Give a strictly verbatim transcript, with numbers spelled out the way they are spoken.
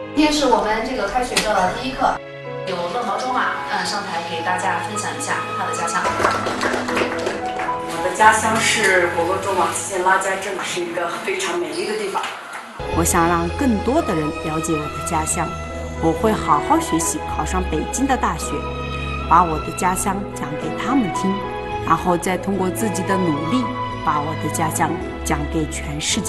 今天是我们这个开学的第一课，有乐毛中马嗯上台给大家分享一下他的家乡。 我的家乡是博洛中马县拉加镇，是一个非常美丽的地方。 我想让更多的人了解我的家乡，我会好好学习，考上北京的大学，把我的家乡讲给他们听，然后再通过自己的努力，把我的家乡讲给全世界。